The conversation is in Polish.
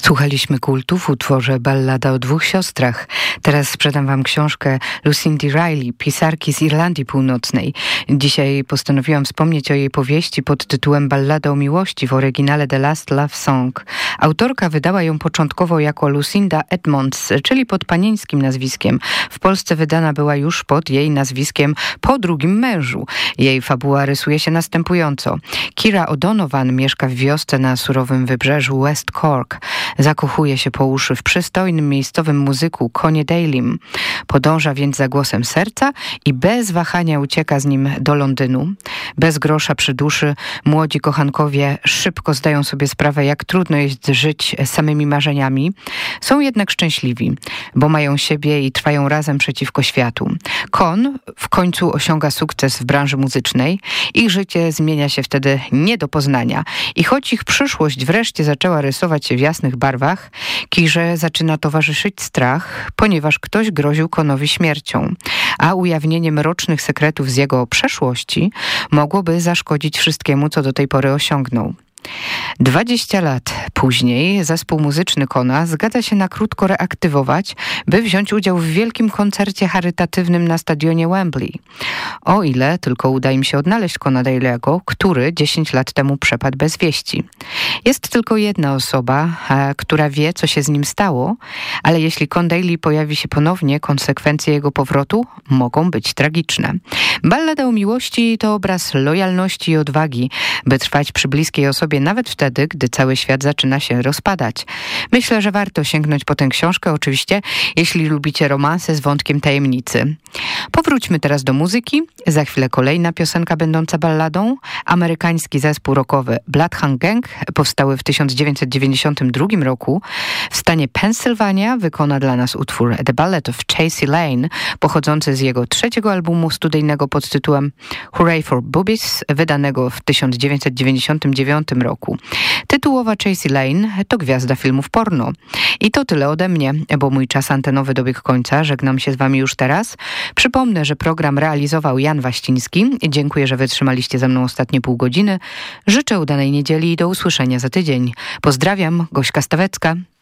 Słuchaliśmy kultu w utworze Ballada o dwóch siostrach. Teraz sprzedam wam książkę Lucindy Riley, pisarki z Irlandii Północnej. Dzisiaj postanowiłam wspomnieć o jej powieści pod tytułem Ballada o miłości w oryginale The Last Love Song. Autorka wydała ją początkowo jako Lucinda Edmonds, czyli pod panieńskim nazwiskiem. W Polsce wydana była już pod jej nazwiskiem po drugim mężu. Jej fabuła rysuje się następująco. Kira O'Donovan mieszka w wiosce na surowym wybrzeżu West Cork. Zakochuje się po uszy w przystojnym miejscowym muzyku Conie Dalym. Podąża więc za głosem serca i bez wahania ucieka z nim do Londynu. Bez grosza przy duszy młodzi kochankowie szybko zdają sobie sprawę, jak trudno jest żyć samymi marzeniami. Są jednak szczęśliwi, bo mają siebie i trwają razem przeciwko światu. Con w końcu osiąga sukces w branży muzycznej. Ich życie zmienia się wtedy nie do poznania. I choć ich przyszłość wreszcie zaczęła rysować się w jasnych barwach, Kirze zaczyna towarzyszyć strach, ponieważ ktoś groził Conowi śmiercią, a ujawnienie mrocznych sekretów z jego przeszłości mogłoby zaszkodzić wszystkiemu, co do tej pory osiągnął. 20 lat później zespół muzyczny Cona zgadza się na krótko reaktywować, by wziąć udział w wielkim koncercie charytatywnym na stadionie Wembley. O ile tylko uda im się odnaleźć Cona Daly'ego, który 10 lat temu przepadł bez wieści. Jest tylko jedna osoba, która wie, co się z nim stało, ale jeśli Con Daly pojawi się ponownie, konsekwencje jego powrotu mogą być tragiczne. Ballada o miłości to obraz lojalności i odwagi, by trwać przy bliskiej osobie nawet wtedy, gdy cały świat zaczyna się rozpadać. Myślę, że warto sięgnąć po tę książkę, oczywiście, jeśli lubicie romanse z wątkiem tajemnicy. Powróćmy teraz do muzyki. Za chwilę kolejna piosenka będąca balladą. Amerykański zespół rockowy Bloodhound Gang, powstały w 1992 roku. W stanie Pennsylvania wykona dla nas utwór The Ballad of Chasey Lane, pochodzący z jego trzeciego albumu studyjnego pod tytułem Hooray for Boobies, wydanego w 1999 roku. Tytułowa Chasey Lane to gwiazda filmów porno. I to tyle ode mnie, bo mój czas antenowy dobiegł końca. Żegnam się z wami już teraz. Przypomnę, że program realizował Jan Waściński. Dziękuję, że wytrzymaliście ze mną ostatnie pół godziny. Życzę udanej niedzieli i do usłyszenia za tydzień. Pozdrawiam, Gośka Stawecka.